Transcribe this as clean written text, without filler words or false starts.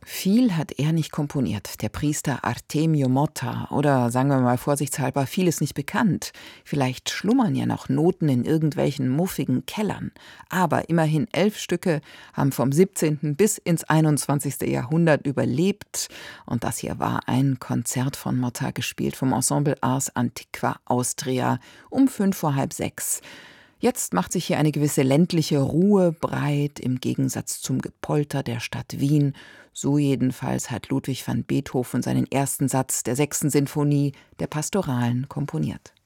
Viel hat er nicht komponiert, der Priester Artemio Motta, oder sagen wir mal vorsichtshalber, vieles nicht bekannt. Vielleicht schlummern ja noch Noten in irgendwelchen muffigen Kellern. Aber immerhin 11 Stücke haben vom 17. bis ins 21. Jahrhundert überlebt. Und das hier war ein Konzert von Motta, gespielt vom Ensemble Ars Antiqua Austria um 5:30. Jetzt macht sich hier eine gewisse ländliche Ruhe breit, im Gegensatz zum Gepolter der Stadt Wien. So jedenfalls hat Ludwig van Beethoven seinen ersten Satz der 6. Sinfonie der Pastoralen komponiert.